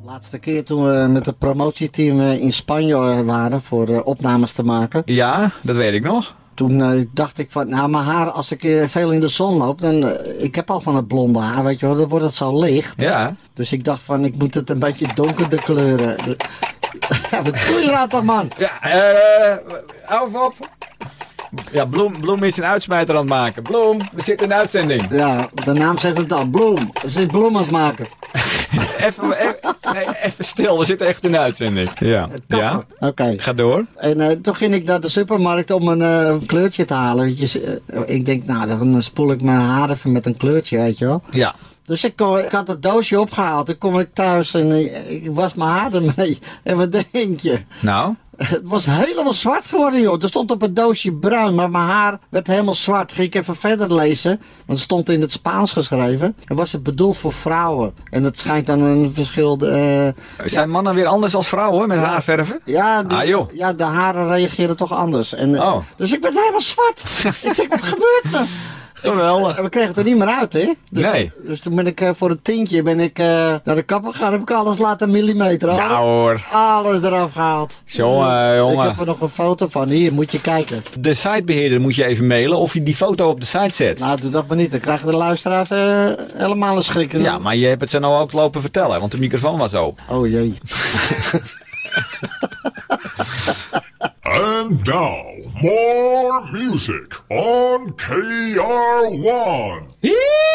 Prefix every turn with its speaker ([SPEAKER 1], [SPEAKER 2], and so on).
[SPEAKER 1] Laatste keer toen we met het promotieteam in Spanje waren voor opnames te maken.
[SPEAKER 2] Ja, dat weet ik nog.
[SPEAKER 1] Toen dacht ik van, nou mijn haar, als ik veel in de zon loop, dan, ik heb al van het blonde haar, weet je wel, dan wordt het zo licht.
[SPEAKER 2] Ja.
[SPEAKER 1] Dus ik dacht van, ik moet het een beetje donkerder kleuren. Ja, wat doe je nou toch, man?
[SPEAKER 2] Ja, hou even op. Ja, Bloem is een uitsmijter aan het maken. Bloem, we zitten in de uitzending.
[SPEAKER 1] Ja, de naam zegt het al, Bloem. Ze is bloem aan het maken.
[SPEAKER 2] Even stil, we zitten echt in de uitzending. Ja.
[SPEAKER 1] Oké.
[SPEAKER 2] Ga door.
[SPEAKER 1] En toen ging ik naar de supermarkt om een kleurtje te halen. Ik denk, nou, dan spoel ik mijn haar even met een kleurtje, weet je wel.
[SPEAKER 2] Ja.
[SPEAKER 1] Dus ik had het doosje opgehaald. Toen kom ik thuis en ik was mijn haar ermee. En wat denk je?
[SPEAKER 2] Nou?
[SPEAKER 1] Het was helemaal zwart geworden, joh. Er stond op het doosje bruin, maar mijn haar werd helemaal zwart. Ging ik even verder lezen, want het stond in het Spaans geschreven. En was het bedoeld voor vrouwen. En het schijnt dan een verschil...
[SPEAKER 2] Zijn mannen weer anders als vrouwen met haarverven?
[SPEAKER 1] Ja, de haren reageren toch anders. En, dus ik ben helemaal zwart. Ik denk, wat gebeurt er?
[SPEAKER 2] Geweldig.
[SPEAKER 1] We kregen het er niet meer uit, hè? Dus,
[SPEAKER 2] nee.
[SPEAKER 1] Dus toen ben ik voor een tientje naar de kapper gegaan. Heb ik alles laten millimeteren.
[SPEAKER 2] Ja hoor.
[SPEAKER 1] Alles eraf gehaald.
[SPEAKER 2] Jongen.
[SPEAKER 1] Ik heb er nog een foto van. Hier, moet je kijken.
[SPEAKER 2] De sitebeheerder moet je even mailen of je die foto op de site zet.
[SPEAKER 1] Nou, doe dat maar niet. Dan krijgen de luisteraars helemaal een schrik.
[SPEAKER 2] Ja, maar je hebt het zo nou ook lopen vertellen, want de microfoon was open.
[SPEAKER 1] Oh jee.
[SPEAKER 3] And now, more music on KR1.